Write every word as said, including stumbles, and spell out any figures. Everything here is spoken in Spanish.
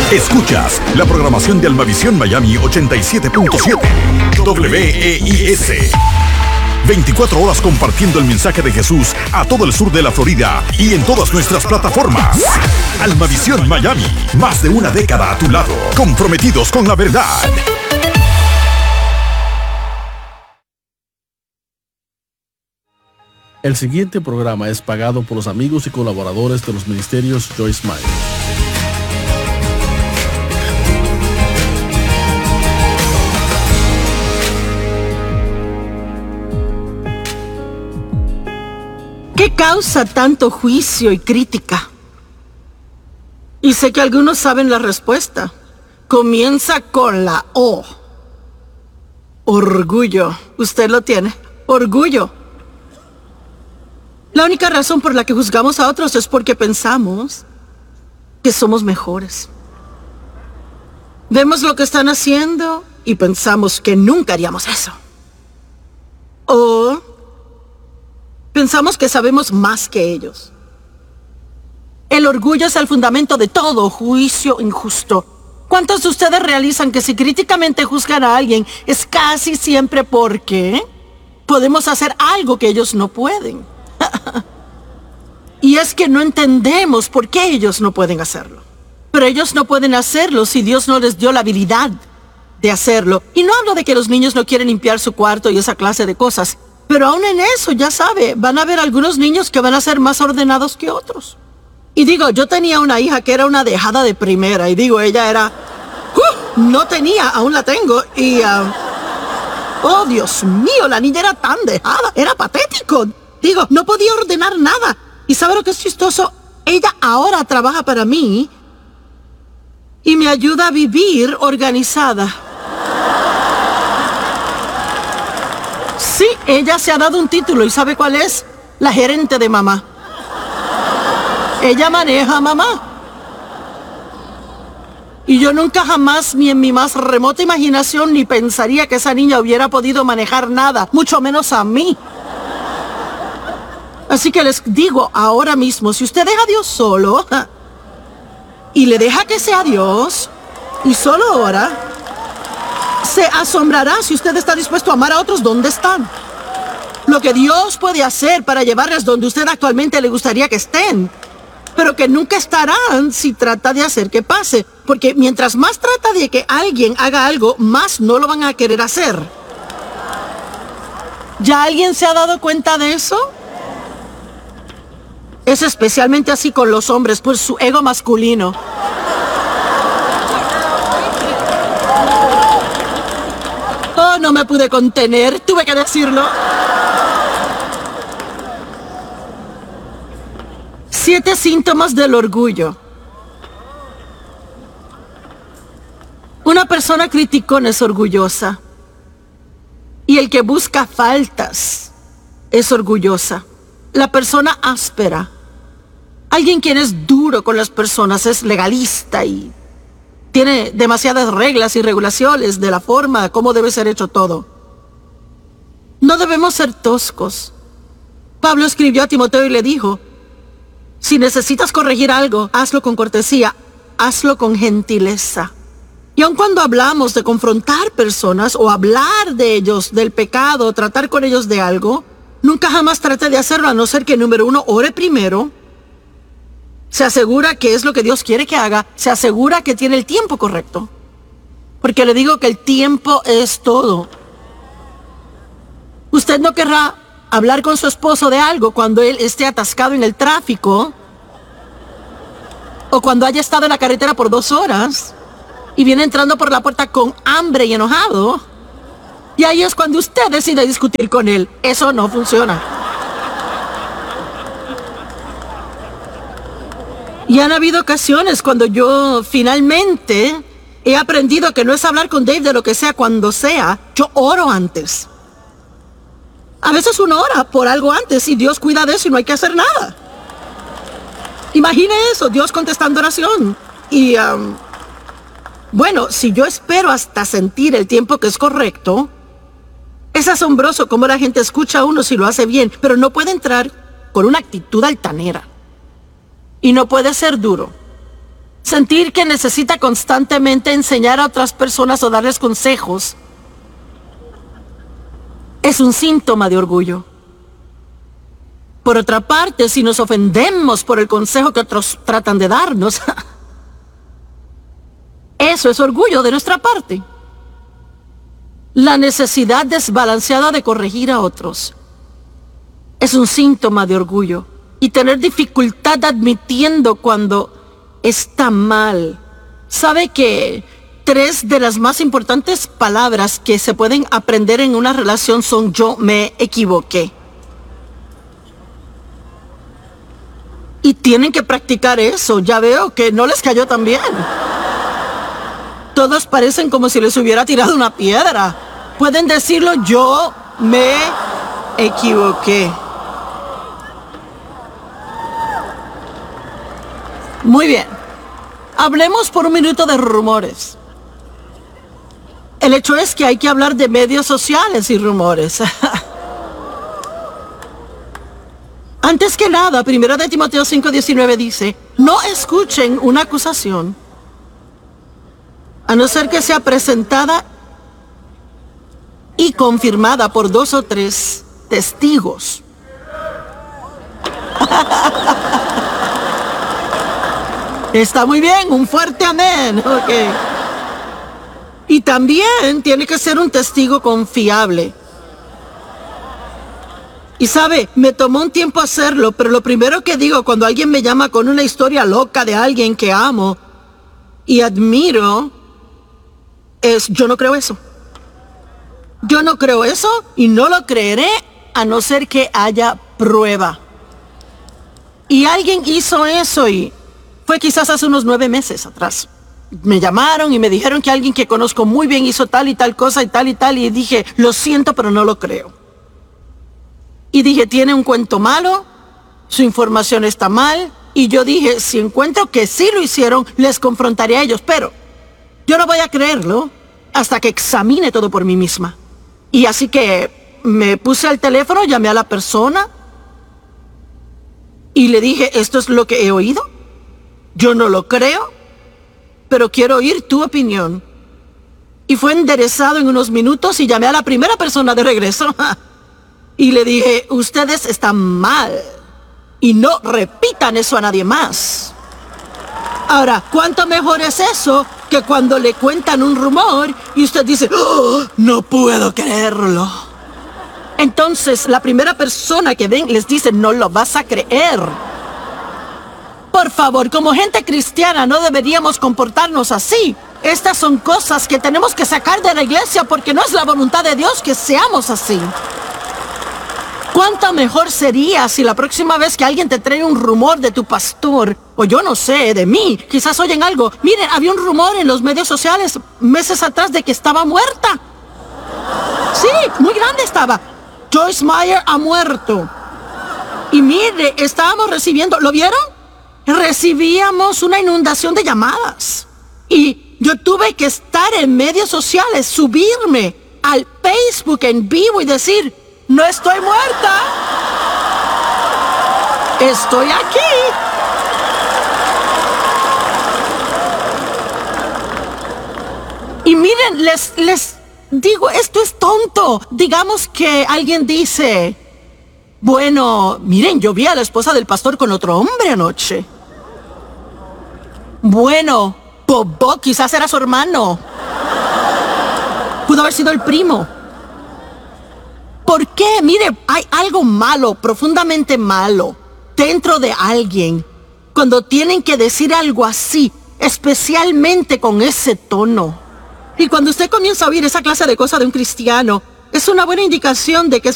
Escuchas la programación de Almavisión Miami ochenta y siete punto siete W E I S. veinticuatro horas compartiendo el mensaje de Jesús a todo el sur de la Florida y en todas nuestras plataformas. Almavisión Miami, más de una década a tu lado, comprometidos con la verdad. El siguiente programa es pagado por los amigos y colaboradores de los ministerios Joyce Meyer. ¿Qué causa tanto juicio y crítica? Y sé que algunos saben la respuesta. Comienza con la O. Orgullo. Usted lo tiene. Orgullo. La única razón por la que juzgamos a otros es porque pensamos que somos mejores. Vemos lo que están haciendo y pensamos que nunca haríamos eso. O pensamos que sabemos más que ellos. El orgullo es el fundamento de todo juicio injusto. ¿Cuántos de ustedes realizan que si críticamente juzgan a alguien es casi siempre porque podemos hacer algo que ellos no pueden? Y es que no entendemos por qué ellos no pueden hacerlo. Pero ellos no pueden hacerlo si Dios no les dio la habilidad de hacerlo. Y no hablo de que los niños no quieren limpiar su cuarto y esa clase de cosas. Pero aún en eso, ya sabe, van a haber algunos niños que van a ser más ordenados que otros. Y digo, yo tenía una hija que era una dejada de primera. Y digo, ella era... Uh, no tenía, aún la tengo. Y... Uh, oh, Dios mío, la niña era tan dejada. Era patético. Digo, no podía ordenar nada. ¿Y sabe lo que es chistoso? Ella ahora trabaja para mí y me ayuda a vivir organizada. Sí, ella se ha dado un título y ¿sabe cuál es? La gerente de mamá. Ella maneja a mamá. Y yo nunca jamás, ni en mi más remota imaginación, ni pensaría que esa niña hubiera podido manejar nada, mucho menos a mí. Así que les digo ahora mismo, si usted deja a Dios solo y le deja que sea Dios y solo ora, se asombrará si usted está dispuesto a amar a otros donde están. Lo que Dios puede hacer para llevarles donde usted actualmente le gustaría que estén, pero que nunca estarán si trata de hacer que pase. Porque mientras más trata de que alguien haga algo, más no lo van a querer hacer. ¿Ya alguien se ha dado cuenta de eso? Es especialmente así con los hombres, por su ego masculino. Oh, no me pude contener, tuve que decirlo. Siete síntomas del orgullo. Una persona criticona es orgullosa. Y el que busca faltas es orgullosa. La persona áspera. Alguien quien es duro con las personas, es legalista y tiene demasiadas reglas y regulaciones de la forma como debe ser hecho todo. No debemos ser toscos. Pablo escribió a Timoteo y le dijo, si necesitas corregir algo, hazlo con cortesía, hazlo con gentileza. Y aun cuando hablamos de confrontar personas o hablar de ellos, del pecado, tratar con ellos de algo, nunca jamás trate de hacerlo a no ser que, número uno, ore primero. Se asegura que es lo que Dios quiere que haga. Se asegura que tiene el tiempo correcto. Porque le digo que el tiempo es todo. Usted no querrá hablar con su esposo de algo cuando él esté atascado en el tráfico. O cuando haya estado en la carretera por dos horas. Y viene entrando por la puerta con hambre y enojado. Y ahí es cuando usted decide discutir con él. Eso no funciona. Y han habido ocasiones cuando yo finalmente he aprendido que no es hablar con Dave de lo que sea cuando sea. Yo oro antes. A veces uno ora por algo antes y Dios cuida de eso y no hay que hacer nada. Imagine eso, Dios contestando oración. Y, um, bueno, si yo espero hasta sentir el tiempo que es correcto, es asombroso cómo la gente escucha a uno si lo hace bien, pero no puede entrar con una actitud altanera. Y no puede ser duro. Sentir que necesita constantemente enseñar a otras personas o darles consejos es un síntoma de orgullo. Por otra parte, si nos ofendemos por el consejo que otros tratan de darnos, eso es orgullo de nuestra parte. La necesidad desbalanceada de corregir a otros es un síntoma de orgullo. Y tener dificultad admitiendo cuando está mal. ¿Sabe que tres de las más importantes palabras que se pueden aprender en una relación son yo me equivoqué? Y tienen que practicar eso. Ya veo que no les cayó tan bien. Todos parecen como si les hubiera tirado una piedra. Pueden decirlo, yo me equivoqué. Muy bien. Hablemos por un minuto de rumores. El hecho es que hay que hablar de medios sociales y rumores. Antes que nada, primero de Timoteo cinco diecinueve dice, no escuchen una acusación, a no ser que sea presentada y confirmada por dos o tres testigos. Está muy bien, un fuerte amén. Ok. Y también tiene que ser un testigo confiable. Y sabe, me tomó un tiempo hacerlo, pero lo primero que digo cuando alguien me llama con una historia loca de alguien que amo y admiro es, yo no creo eso. Yo no creo eso y no lo creeré a no ser que haya prueba. Y alguien hizo eso y fue quizás hace unos nueve meses atrás. Me llamaron y me dijeron que alguien que conozco muy bien hizo tal y tal cosa y tal y tal. Y dije, lo siento, pero no lo creo. Y dije, tiene un cuento malo, su información está mal. Y yo dije, si encuentro que sí lo hicieron, les confrontaré a ellos. Pero yo no voy a creerlo hasta que examine todo por mí misma. Y así que me puse al teléfono, llamé a la persona y le dije, esto es lo que he oído. Yo no lo creo, pero quiero oír tu opinión. Y fue enderezado en unos minutos y llamé a la primera persona de regreso. Y le dije, ustedes están mal. Y no repitan eso a nadie más. Ahora, ¿cuánto mejor es eso que cuando le cuentan un rumor y usted dice, oh, no puedo creerlo? Entonces, la primera persona que ven les dice, no lo vas a creer. Por favor, como gente cristiana no deberíamos comportarnos así. Estas son cosas que tenemos que sacar de la iglesia porque no es la voluntad de Dios que seamos así. ¿Cuánto mejor sería si la próxima vez que alguien te trae un rumor de tu pastor, o yo no sé, de mí, quizás oyen algo? Miren, había un rumor en los medios sociales meses atrás de que estaba muerta. Sí, muy grande estaba. Joyce Meyer ha muerto. Y mire, estábamos recibiendo, ¿lo vieron? Recibíamos una inundación de llamadas. Y yo tuve que estar en medios sociales, subirme al Facebook en vivo y decir, no estoy muerta. Estoy aquí. Y miren, les, les digo, esto es tonto. Digamos que alguien dice, bueno, miren, yo vi a la esposa del pastor con otro hombre anoche. Bueno, Bobo quizás era su hermano. Pudo haber sido el primo. ¿Por qué? Mire, hay algo malo, profundamente malo, dentro de alguien cuando tienen que decir algo así, especialmente con ese tono. Y cuando usted comienza a oír esa clase de cosas de un cristiano, es una buena indicación de que